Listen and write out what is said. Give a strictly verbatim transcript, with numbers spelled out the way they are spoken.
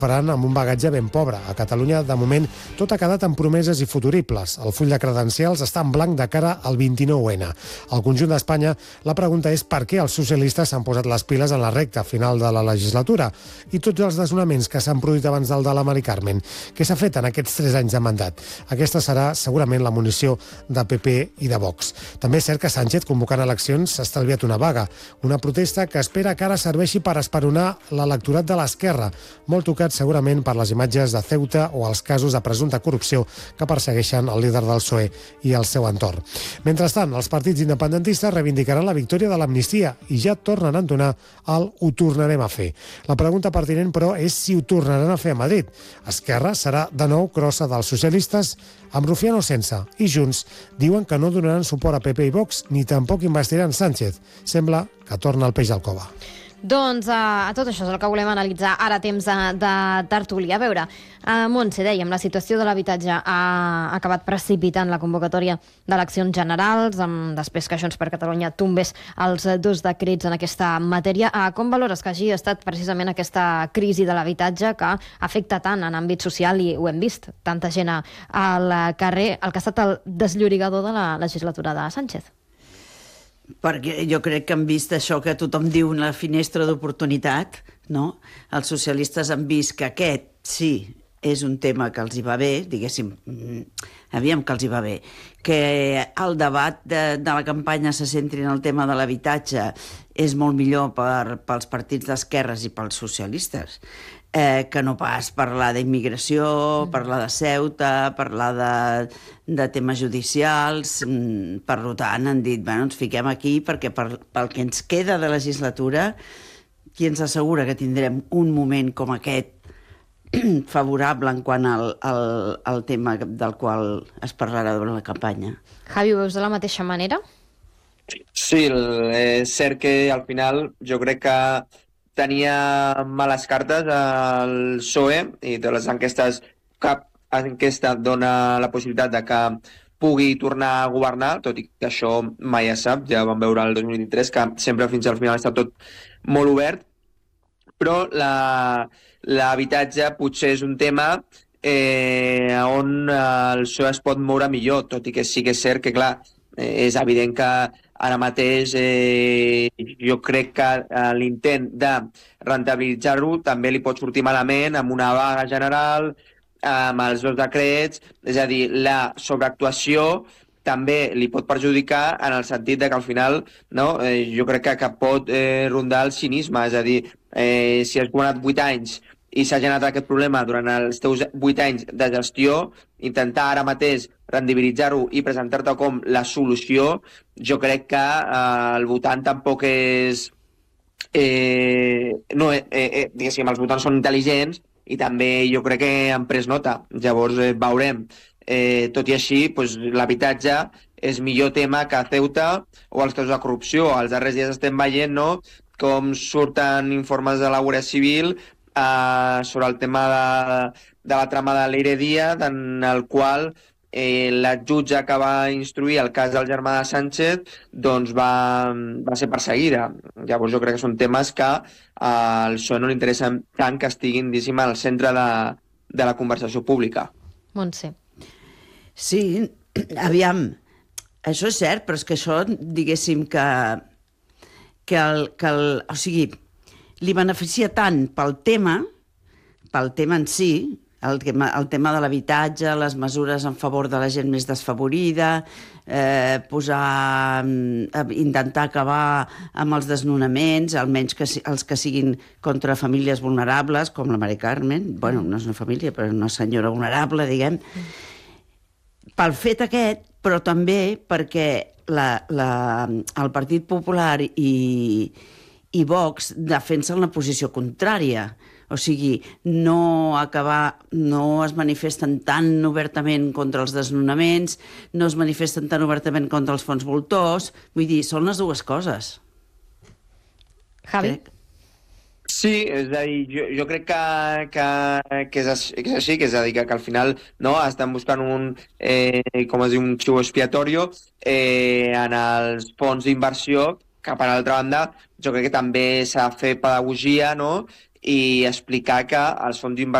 faran amb un bagatge ben pobre. A Catalunya, de moment, tot ha quedat en promeses i futuribles. El full de credencials està en blanc de cara al vint-i-nou ene. Al conjunt d'Espanya, la pregunta és per què els socialistes s'han posat les piles en la recta final de la legislatura i tots els desnonaments que s'han produït abans del de la Mari Carmen. Què s'ha fet en aquests tres anys de mandat? Aquesta serà segurament la munició de P P i de Vox. També és cert que Sánchez, convocant eleccions, s'ha estalviat una vaga, una protesta que espera que ara serveixi per esperonar l'electorat de l'esquerra, molt tocat segurament per les imatges de Ceuta o els casos de presumpta corrupció que persegueixen el líder del P S O E i el seu entorn. Mentrestant, els partits independentistes reivindicaran la victòria de l'amnistia i ja tornen a entonar el «ho tornarem a fer». La pregunta pertinent, però, és si ho tornaran a fer a Madrid. Esquerra serà de nou crossa dels socialistes, amb Rufián o sense, i Junts diuen que no donaran suport a P P i Vox ni tampoc investiran Sánchez. Sembla que torna el peix al cova. Doncs a, a tot això és el que volem analitzar ara a temps de, de tertúlia. A veure, a Montse, dèiem, la situació de l'habitatge ha acabat precipitant la convocatòria d'eleccions generals, amb, després que Junts per Catalunya tombés els dos decrets en aquesta matèria. A, com valores que hagi estat precisament aquesta crisi de l'habitatge que afecta tant en àmbit social i ho hem vist, tanta gent al carrer, el que ha estat el desllorigador de la legislatura de Sánchez? Perquè jo crec que han vist això que tothom diu una finestra d'oportunitat, no? Els socialistes han vist que aquest, sí, és un tema que els hi va bé, diguéssim, aviam que els hi va bé, que el debat de, de la campanya se centri en el tema de l'habitatge és molt millor per, pels partits d'esquerres i pels socialistes, eh, que no pas parlar d'immigració, mm. parlar de Ceuta, parlar de, de temes judicials. Per tant, han dit, bueno, ens fiquem aquí perquè per, pel que ens queda de legislatura, qui ens assegura que tindrem un moment com aquest favorable en quant al, al, al tema del qual es parlarà durant la campanya. Javi, ho veus de la mateixa manera? Sí, és cert que al final jo crec que tenia males cartes al P S O E i de les enquestes, cap enquesta dona la possibilitat de que pugui tornar a governar, tot i que això mai es sap, ja vam veure el dos mil vint-i-tres que sempre fins al final està tot molt obert, però la, l'habitatge potser és un tema eh, on el P S O E es pot moure millor, tot i que sí que és cert que, clar, eh, és evident que ara mateix eh, jo crec que eh, l'intent de rentabilitzar-ho també li pot sortir malament amb una vaga general, amb els dos decrets, és a dir, la sobreactuació també li pot perjudicar en el sentit de que al final, no, eh, jo crec que, que pot eh, rondar el cinisme, és a dir, eh, si has governat vuit anys i s'ha generat aquest problema durant els teus vuit anys de gestió, intentar ara mateix rendibilitzar-ho i presentar-te com la solució, jo crec que eh, el votant tampoc és... Eh, no, eh, eh, diguéssim, els votants són intel·ligents i també jo crec que han pres nota. Llavors eh, veurem. Eh, tot i així, doncs, l'habitatge és millor tema que Ceuta o els casos de corrupció. Els darrers dies estem veient, no?, com surten informes de la Guàrdia Civil Uh, sobre el tema de, de la trama de l'Eire Díaz, en el qual eh, la jutge que va instruir el cas del germà de Sánchez doncs va, va ser perseguida. Llavors jo crec que són temes que uh, al P S O E no li interessa tant que estiguin, diguéssim, al centre de, de la conversació pública. Montse. Sí, aviam, això és cert, però és que això, diguéssim, que, que, el, que el, o sigui, li beneficia tant pel tema, pel tema en si, el tema, el tema de l'habitatge, les mesures en favor de la gent més desfavorida, eh, posar, intentar acabar amb els desnonaments, almenys que, els que siguin contra famílies vulnerables, com la Mari Carmen, bueno, no és una família, però una senyora vulnerable, diguem, pel fet aquest, però també perquè la, la, el Partit Popular i i Vox defensen la posició contrària. O sigui, no acabar, no es manifesten tan obertament contra els desnonaments, no es manifesten tan obertament contra els fons voltors. Vull dir, són les dues coses. Javi? Crec. Sí, és a dir, jo, jo crec que, que, que, és, que és així, que és a dir, que, que al final no, estan buscant un, eh, com es diu, un xiu expiatorio eh, en els fons d'inversió, que per altra banda jo crec que també s'ha de fer pedagogia, no?, i explicar que els fons d'inversió